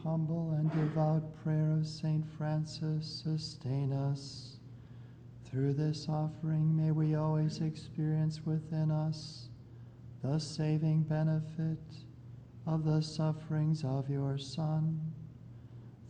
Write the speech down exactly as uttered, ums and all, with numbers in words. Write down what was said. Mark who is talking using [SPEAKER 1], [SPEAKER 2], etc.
[SPEAKER 1] humble and devout prayer of Saint Francis, sustain us. Through this offering, may we always experience within us the saving benefit of the sufferings of your Son,